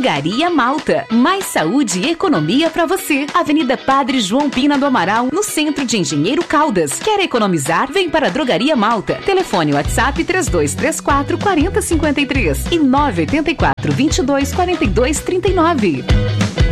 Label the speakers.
Speaker 1: Drogaria Malta. Mais saúde e economia pra você. Avenida Padre João Pina do Amaral, no centro de Engenheiro Caldas. Quer economizar? Vem para a Drogaria Malta. Telefone WhatsApp 3234 4053 e 984 22 42 39.